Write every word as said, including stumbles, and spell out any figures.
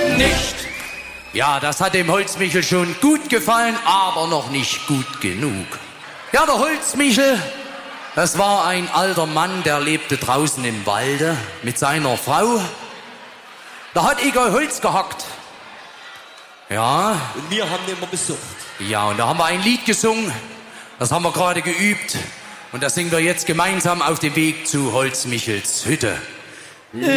nicht. Ja, das hat dem Holzmichel schon gut gefallen, aber noch nicht gut genug. Ja, der Holzmichel, das war ein alter Mann, der lebte draußen im Walde mit seiner Frau. Da hat Igor Holz gehackt. Ja. Und wir haben immer besucht. Ja, und da haben wir ein Lied gesungen. Das haben wir gerade geübt. Und das singen wir jetzt gemeinsam auf dem Weg zu Holzmichels Hütte.